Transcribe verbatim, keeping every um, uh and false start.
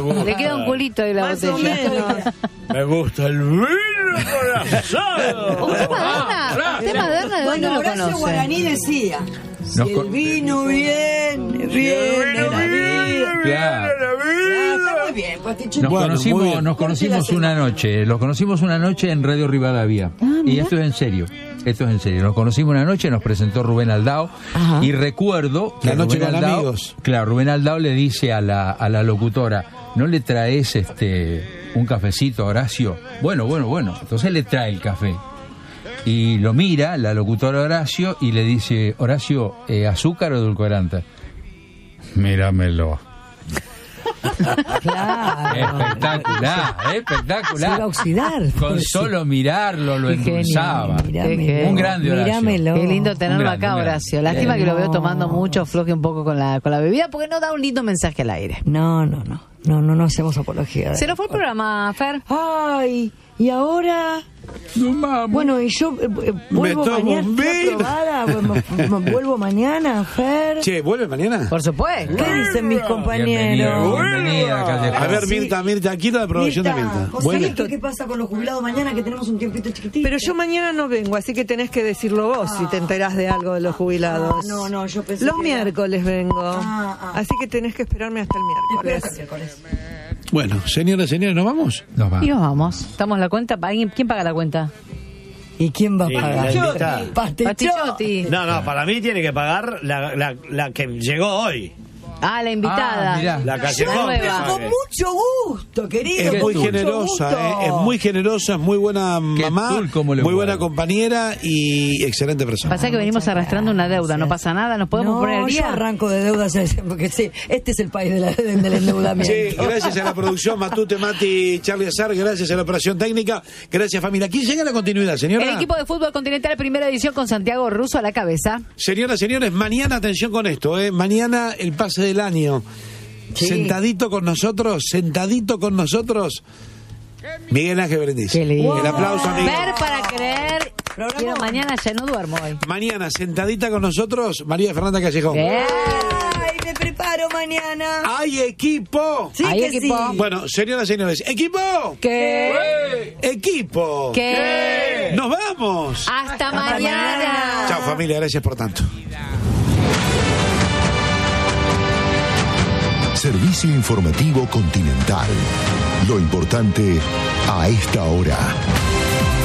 gusta. Le queda un culito ahí la Más o botella. menos. Me gusta el vino con asado. ¿Usted Maderna? ¿Usted Maderna de dónde Bueno, lo Horacio conoce? Guaraní decía: si Nos el con- vino viene, viene la vida. Claro. Ah, está muy bien, Pasticho. Nos Bueno, muy conocimos, bien. nos conocimos una noche, los conocimos una noche en Radio Rivadavia. Y esto es en serio, esto es en serio. Nos conocimos una noche, nos presentó Rubén Aldao. Ajá. Y recuerdo que La noche Rubén con Aldao, amigos. claro, Rubén Aldao le dice a la, a la locutora: ¿no le traes este un cafecito a Horacio? Bueno, bueno, bueno. Entonces le trae el café. Y lo mira la locutora Horacio y le dice: Horacio, eh, ¿azúcar o edulcorante? Míramelo. Claro. Espectacular, Se espectacular. iba a oxidar. Con solo mirarlo lo Qué genio, endulzaba. mirámelo, Un grande Horacio. mirámelo. Qué lindo tenerlo Un grande, acá, un grande. Horacio. Lástima que lo veo No. tomando mucho, floje un poco con la, con la bebida, porque no da un lindo mensaje al aire. No, no, no. No, no, no hacemos apología. Se nos fue el programa, Fer. Ay, y ahora. No, mamá. Bueno, y yo eh, eh, vuelvo tomo mañana. un ¿Está vino. aprobada? Bueno, me- vuelvo mañana, Fer. Che, ¿vuelve mañana? Por supuesto. ¿Qué dicen mis Bienvenida, compañeros? bienvenida, Callejón. A ver, Mirta, Mirta, aquí está la aprobación de Mirta. Bueno, Joselito, ¿qué pasa con los jubilados mañana que tenemos un tiempito chiquitito? Pero yo mañana no vengo, así que tenés que decirlo vos si te enterás de algo de los jubilados. Ah, no, no, yo pensé Los que era- miércoles vengo. Ah, ah. Así que tenés que esperarme hasta el miércoles. Espera, miércoles. bueno, señoras, señores, ¿nos vamos? Nos vamos. Y nos vamos. Estamos la cuenta. ¿Alguien- ¿Quién paga la cuenta? ¿Y quién va a Sí, pagar? la invitada. Pastichotti. Pastichotti. No, no, para mí tiene que pagar la, la, la que llegó hoy. Ah, la invitada. Ah, mirá. La La callejón. que nueva. Con pague. mucho gusto, querido. Es con muy mucho generosa, gusto. eh, es muy generosa, es muy buena Qué mamá, tul como le muy buena mueve. compañera y excelente persona. Pasa que venimos arrastrando una deuda, no pasa nada, nos podemos No, poner al yo día. arranco de deudas porque sí, este es el país de la- del endeudamiento. Sí, gracias a la producción Matute, Mati, Charlie Azar, gracias a la operación técnica, gracias familia. ¿Quién llega a la continuidad, señora? El equipo de fútbol continental, primera edición con Santiago Russo a la cabeza. Señoras, señores, mañana atención con esto, ¿eh? Mañana el pase del año. Sí. Sentadito con nosotros, sentadito con nosotros, Miguel Ángel Brindisi. Qué lindo. El aplauso a Miguel. Ver para creer. Programa. Quiero mañana ya no duermo hoy. Mañana sentadita con nosotros, María Fernanda Callejón. Bien. Ay, me preparo mañana. ¡Hay equipo! Sí Hay que equipo. sí. Bueno, señoras, señores, ¡equipo! ¿Qué? ¡Equipo! ¿Qué? ¡Nos vamos! Hasta mañana. mañana. Chao, familia, gracias por tanto. Servicio informativo Continental. Lo importante a esta hora.